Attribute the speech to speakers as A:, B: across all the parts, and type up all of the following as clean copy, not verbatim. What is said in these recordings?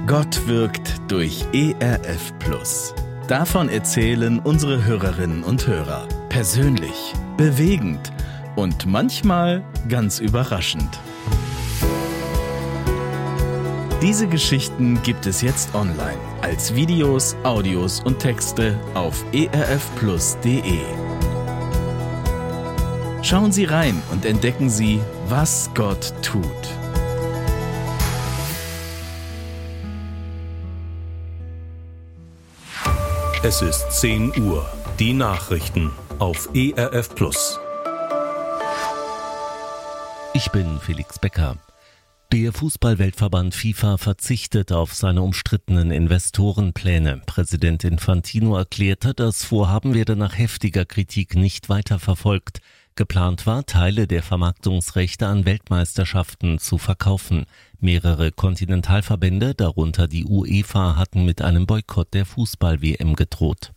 A: Gott wirkt durch ERF+. Davon erzählen unsere Hörerinnen und Hörer. Persönlich, bewegend und manchmal ganz überraschend. Diese Geschichten gibt es jetzt online als Videos, Audios und Texte auf erfplus.de. Schauen Sie rein und entdecken Sie, was Gott tut.
B: Es ist 10 Uhr. Die Nachrichten auf ERF+.
C: Ich bin Felix Becker. Der Fußball-Weltverband FIFA verzichtet auf seine umstrittenen Investorenpläne. Präsident Infantino erklärte, das Vorhaben werde nach heftiger Kritik nicht weiterverfolgt. Geplant war, Teile der Vermarktungsrechte an Weltmeisterschaften zu verkaufen. Mehrere Kontinentalverbände, darunter die UEFA, hatten mit einem Boykott der Fußball-WM gedroht.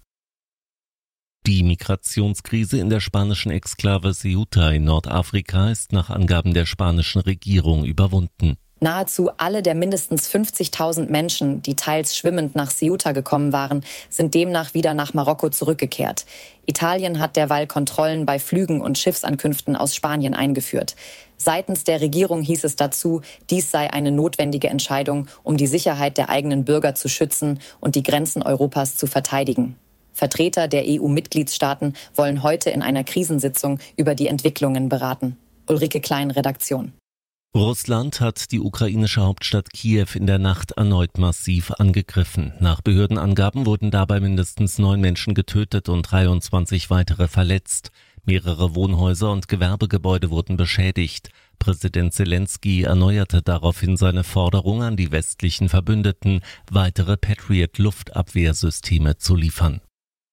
C: Die Migrationskrise in der spanischen Exklave Ceuta in Nordafrika ist nach Angaben der spanischen Regierung überwunden.
D: Nahezu alle der mindestens 50.000 Menschen, die teils schwimmend nach Ceuta gekommen waren, sind demnach wieder nach Marokko zurückgekehrt. Italien hat derweil Kontrollen bei Flügen und Schiffsankünften aus Spanien eingeführt. Seitens der Regierung hieß es dazu, dies sei eine notwendige Entscheidung, um die Sicherheit der eigenen Bürger zu schützen und die Grenzen Europas zu verteidigen. Vertreter der EU-Mitgliedstaaten wollen heute in einer Krisensitzung über die Entwicklungen beraten. Ulrike Klein, Redaktion.
C: Russland hat die ukrainische Hauptstadt Kiew in der Nacht erneut massiv angegriffen. Nach Behördenangaben wurden dabei mindestens 9 Menschen getötet und 23 weitere verletzt. Mehrere Wohnhäuser und Gewerbegebäude wurden beschädigt. Präsident Zelensky erneuerte daraufhin seine Forderung an die westlichen Verbündeten, weitere Patriot-Luftabwehrsysteme zu liefern.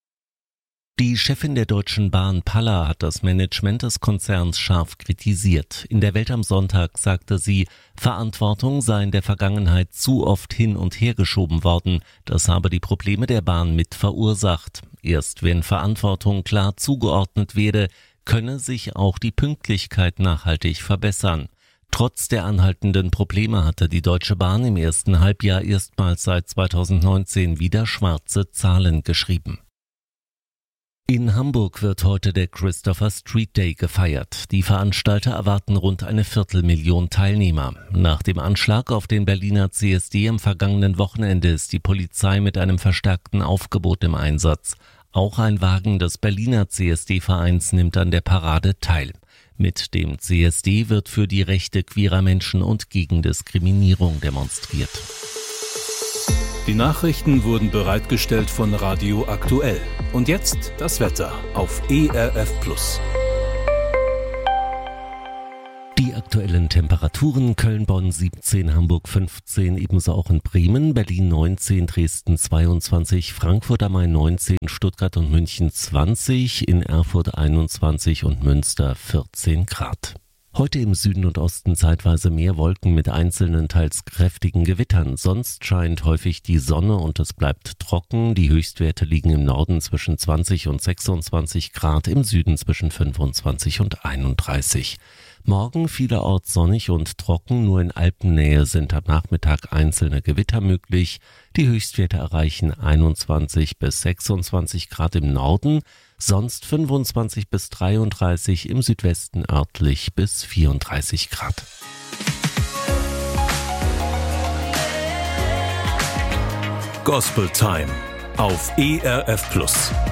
C: Die Chefin der Deutschen Bahn, Palla, hat das Management des Konzerns scharf kritisiert. In der Welt am Sonntag sagte sie, Verantwortung sei in der Vergangenheit zu oft hin und her geschoben worden. Das habe die Probleme der Bahn mit verursacht. Erst wenn Verantwortung klar zugeordnet werde, könne sich auch die Pünktlichkeit nachhaltig verbessern. Trotz der anhaltenden Probleme hatte die Deutsche Bahn im ersten Halbjahr erstmals seit 2019 wieder schwarze Zahlen geschrieben. In Hamburg wird heute der Christopher Street Day gefeiert. Die Veranstalter erwarten rund 250.000 Teilnehmer. Nach dem Anschlag auf den Berliner CSD am vergangenen Wochenende ist die Polizei mit einem verstärkten Aufgebot im Einsatz. Auch ein Wagen des Berliner CSD-Vereins nimmt an der Parade teil. Mit dem CSD wird für die Rechte queerer Menschen und gegen Diskriminierung demonstriert.
B: Die Nachrichten wurden bereitgestellt von Radio Aktuell. Und jetzt das Wetter auf ERF+.
C: Die aktuellen Temperaturen: Köln, Bonn 17, Hamburg 15, ebenso auch in Bremen, Berlin 19, Dresden 22, Frankfurt am Main 19, Stuttgart und München 20, in Erfurt 21 und Münster 14 Grad. Heute im Süden und Osten zeitweise mehr Wolken mit einzelnen, teils kräftigen Gewittern. Sonst scheint häufig die Sonne und es bleibt trocken. Die Höchstwerte liegen im Norden zwischen 20 und 26 Grad, im Süden zwischen 25 und 31. Morgen vielerorts sonnig und trocken, nur in Alpennähe sind am Nachmittag einzelne Gewitter möglich. Die Höchstwerte erreichen 21 bis 26 Grad im Norden, sonst 25 bis 33, im Südwesten örtlich bis 34 Grad.
B: Gospel Time auf ERF+.